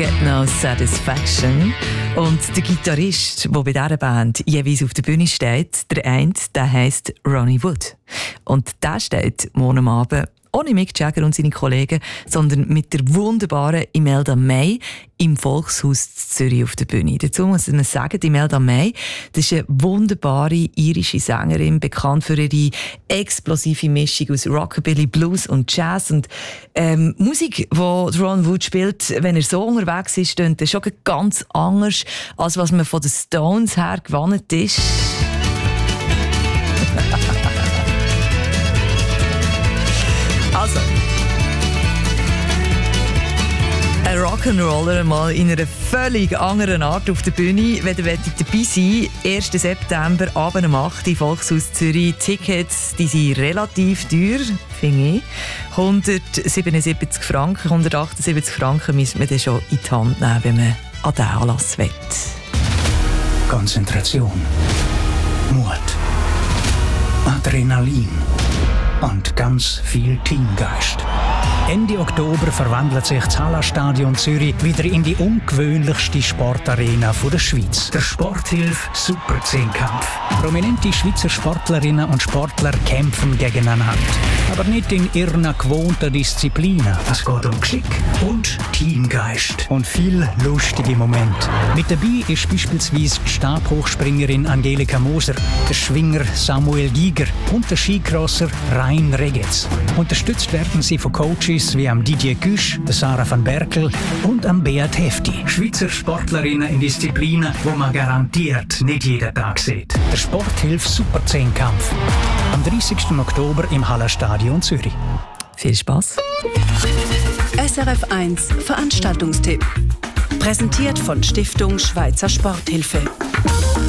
Get No Satisfaction. Und der Gitarrist, der bei dieser Band jeweils auf der Bühne steht, der eine, der heisst Ronnie Wood. Und der steht morgen Abend ohne Mick Jagger und seine Kollegen, sondern mit der wunderbaren Imelda May im Volkshaus Zürich auf der Bühne. Dazu muss ich sagen, Imelda May, das ist eine wunderbare irische Sängerin, bekannt für ihre explosive Mischung aus Rockabilly, Blues und Jazz. Und Musik, die Ron Wood spielt, wenn er so unterwegs ist, klingt schon ganz anders, als was man von den Stones her gewohnt ist. Also, ein Rock'n'Roller mal in einer völlig anderen Art auf der Bühne. Wenn ihr dabei sein wollt, 1. September, Abend um 8 Uhr, Volkshaus Zürich. Tickets, die sind relativ teuer, finde ich. 177 Franken, 178 Franken müsste man dann schon in die Hand nehmen, wenn man an den Anlass will. Konzentration, Mut, Adrenalin und ganz viel Teamgeist. Ende Oktober verwandelt sich das Hallenstadion Zürich wieder in die ungewöhnlichste Sportarena der Schweiz. Der Sporthilfe Super 10-Kampf. Prominente Schweizer Sportlerinnen und Sportler kämpfen gegeneinander. Aber nicht in ihren gewohnten Disziplinen. Es geht um Geschick und Teamgeist. Und viel lustige Momente. Mit dabei ist beispielsweise die Stabhochspringerin Angelika Moser, der Schwinger Samuel Giger und der Skicrosser Rein Regetz. Unterstützt werden sie von Coaches wie am Didier Güsch, der Sarah van Berkel und am Beat Hefti. Schweizer Sportlerinnen in Disziplinen, wo man garantiert nicht jeden Tag sieht. Der Sporthilfe Super 10-Kampf. Am 30. Oktober im Hallenstadion Zürich. Viel Spaß. SRF 1 Veranstaltungstipp. Präsentiert von Stiftung Schweizer Sporthilfe.